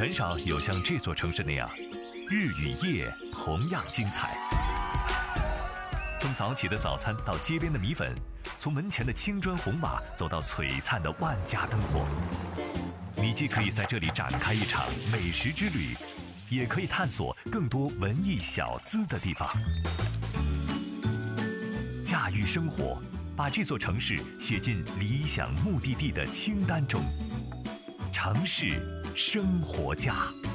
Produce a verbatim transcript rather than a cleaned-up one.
很少有像这座城市那样，日与夜同样精彩。从早起的早餐到街边的米粉，从门前的青砖红瓦走到璀璨的万家灯火，你既可以在这里展开一场美食之旅，也可以探索更多文艺小资的地方。驾驭生活，把这座城市写进理想目的地的清单中。城市生活家。